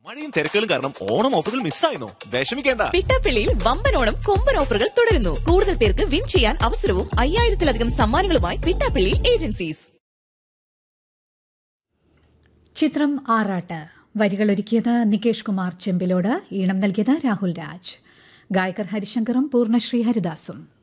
മഴയും തിരക്കുകളും കാരണം ഓണം ഓഫറുകൾ മിസ്സായിരുന്നു. വിഷമിക്കേണ്ട. പിട്ടാപ്പിള്ളിയിൽ വമ്പൻ ഓണം കൊമ്പൻ ഓഫറുകൾ തുടരുന്നു. കൂടുതൽ പേർക്ക് വിൻ ചെയ്യാൻ അവസരവും 5000-ലധികം സമ്മാനങ്ങളുമായി പിട്ടാപ്പിള്ളി ഏജൻസീസ്. ചിത്രം ആറാട്ട്. വരികളൊരുക്കിയത് നികേഷ് കുമാർ ചെമ്പിലോട്. ഈണം നൽകിയത് രാഹുൽ രാജ്. ഗായകർ ഹരിശങ്കറും പൂർണ്ണശ്രീ ഹരിദാസും.